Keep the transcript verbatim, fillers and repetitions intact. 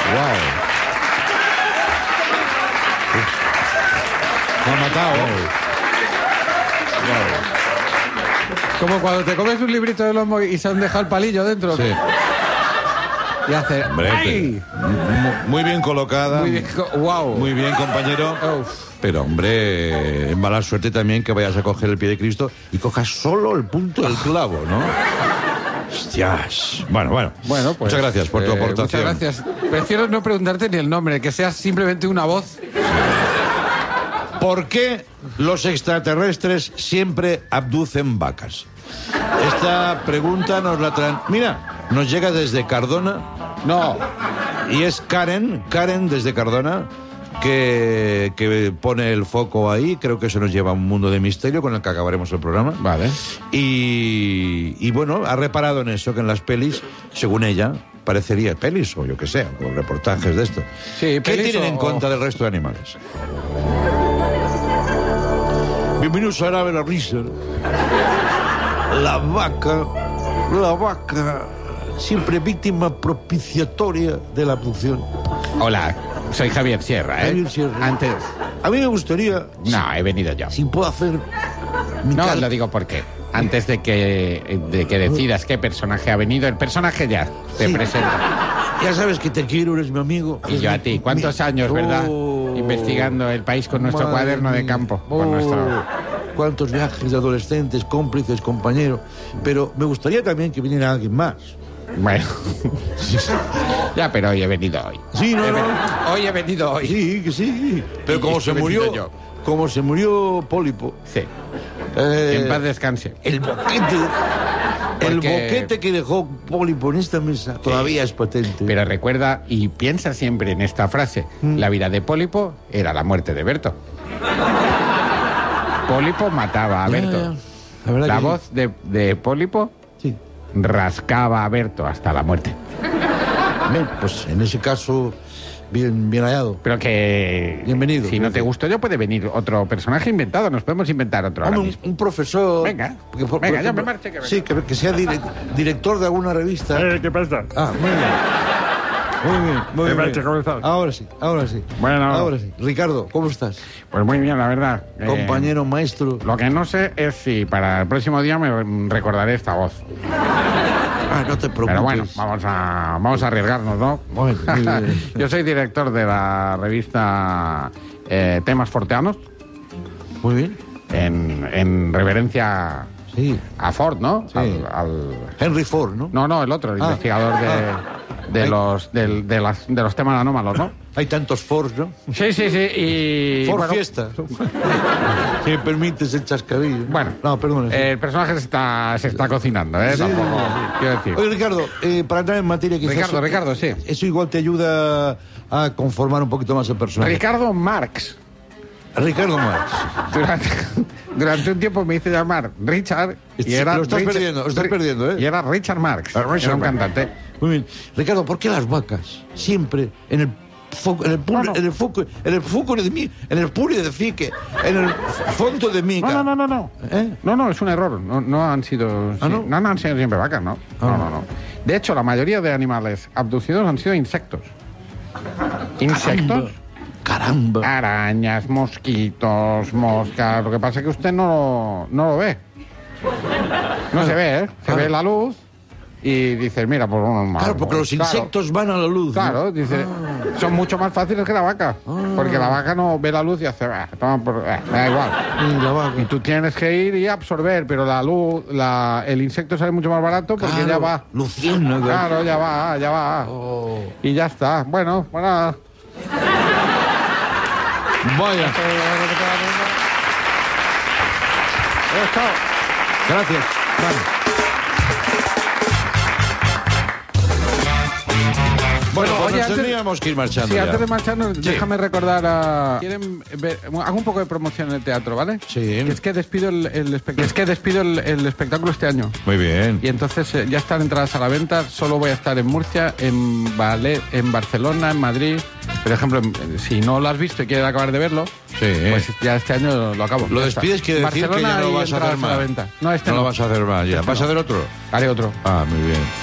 Wow. Me ha matado. Wow. Como cuando te comes un librito de lomo y se han dejado el palillo dentro. Sí. Y hace... Hombre, ¡ay! Muy bien colocada. Muy bien, wow. Muy bien, compañero. Uf. Pero, hombre, en mala suerte también que vayas a coger el pie de Cristo y cojas solo el punto del clavo, ¿no? Hostias. Bueno, bueno. Bueno, pues, muchas gracias por tu eh, aportación. Muchas gracias. Prefiero no preguntarte ni el nombre, que seas simplemente una voz. ¿Por qué los extraterrestres siempre abducen vacas? Esta pregunta nos la traen... Mira, nos llega desde Cardona. No. Y es Karen, Karen desde Cardona, que, que pone el foco ahí. Creo que eso nos lleva a un mundo de misterio con el que acabaremos el programa. Vale. Y, y bueno, ha reparado en eso, que en las pelis, según ella, parecería pelis o yo que sé, o reportajes de esto. Sí, ¿Qué tienen o... en contra del resto de animales? Bienvenidos a Árabe la risa. La vaca, la vaca, siempre víctima propiciatoria de la abducción. Hola, soy Javier Sierra, ¿eh? Javier Sierra. Antes... A mí me gustaría... No, he venido yo. Si puedo hacer... Mi No, car- lo digo porque antes de que, de que decidas qué personaje ha venido, el personaje ya te Sí. presenta. Ya sabes que te quiero, eres mi amigo. Y yo a ti. ¿Cuántos años, verdad? Oh. Investigando el país con nuestro Madre cuaderno de mía. campo. Oh. Con nuestro... Cuántos viajes de adolescentes, cómplices, compañeros. Pero me gustaría también que viniera alguien más. Bueno. Ya, pero hoy he venido hoy. Sí, no, He no. venido- Hoy he venido hoy. Sí, que sí. Pero Y- como y se he venido murió... yo. Como se murió Pólipo... Sí. eh, En paz descanse. El boquete... El Porque- boquete que dejó Pólipo en esta mesa todavía es patente. Pero recuerda y piensa siempre en esta frase. Mm. La vida de Pólipo era la muerte de Berto. Pólipo mataba a Ya, Berto. ya. La verdad La que sí. voz de, de Pólipo Sí. rascaba a Berto hasta la muerte. Bien, pues en ese caso, bien, bien hallado. Pero que... Bienvenido, Si no te gracias. gustó yo, puede venir otro personaje inventado. Nos podemos inventar otro ahora Hombre, mismo. un, un profesor... Venga, porque, por- venga, por ya me ejemplo, marche, que venga. Sí, que, que sea dire- director de alguna revista. Eh, ¿qué pasa? Ah, muy bien. Muy bien, muy Me bien. marcha, ¿cómo estás? Ahora sí, ahora sí. Bueno. Ahora sí. Ricardo, ¿cómo estás? Pues muy bien, la verdad. Eh, Compañero, maestro. Lo que no sé es si para el próximo día me recordaré esta voz. Ah, no te preocupes. Pero bueno, vamos a, vamos a arriesgarnos, ¿no? Bueno, muy bien. Yo soy director de la revista eh, Temas Forteanos, Muy bien. en, en reverencia Sí. a Ford, ¿no? Sí. Al, al- Henry Ford, ¿no? No, no, el otro, el Ah. investigador de, de, Ay. los, del- de, las, de los temas anómalos, ¿no? Hay tantos Fords, ¿no? Sí, sí, sí, y... Ford bueno, Fiesta. Si me permites el chascarrillo. Bueno, No, perdón. el personaje se está, se está cocinando, ¿eh? Sí, Tampoco, sí, sí. quiero decir. Oye, Ricardo, eh, para entrar en materia quizás... Ricardo, Ricardo, sí. Eso igual te ayuda a conformar un poquito más el personaje. Ricardo Marx. Ricardo Marx. Durante, durante un tiempo me hice llamar Richard y Sí, era lo estás Richard- perdiendo, lo estás Ri- perdiendo, ¿eh? Y era Richard Marx. Ah, Richard era un Marx. cantante. Muy bien. Ricardo, ¿por qué las vacas siempre en el foco, en el pu- Bueno. en el foco, en el foco de mí, en el puri de fique, en el fondo de mica? No, no, no, no, no. ¿Eh? No, no, es un error. No, no han sido. ¿Ah, sí, no? no? no han sido siempre vacas, ¿no? No, Ah. no, no. De hecho, la mayoría de animales abducidos han sido insectos. Insectos. Caramba. Arañas, mosquitos, moscas. Lo que pasa es que usted no, no lo ve. No se ve, ¿eh? Se Claro. ve la luz y dices, mira, pues unos más. Claro, porque los Claro. insectos van a la luz. ¿no? Claro, dice, son mucho más fáciles que la vaca. Porque la vaca no ve la luz y hace, "Ah, toma por- ah, me da igual. Y la vaca. Y tú tienes que ir y absorber, pero la luz, la, el insecto sale mucho más barato porque Claro, ya va. luciérnaga. Claro, ya va, ya va. Oh. Y ya está. Bueno, bueno. Vaya. Esto. Gracias. Vale. Bueno, pues oye, nos antes- tendríamos que ir marchando Sí, ya. antes de marcharnos, Sí. déjame recordar a... ¿Quieren ver? Hago un poco de promoción en el teatro, ¿vale? Sí. Que es que despido el, el espect- es que despido el, el espectáculo este año. Muy bien. Y entonces eh, ya están entradas a la venta. Solo voy a estar en Murcia, en, Vale- en Barcelona, en Madrid. Por ejemplo, en- si no lo has visto y quieres acabar de verlo, Sí. pues ya este año lo acabo. Lo Ya está. despides quiere decir que Barcelona ya no y vas a entradas hacer a la más. venta. No, este no no. lo vas a hacer más ya. Este ¿Vas a no. hacer otro? Haré otro. Ah, muy bien.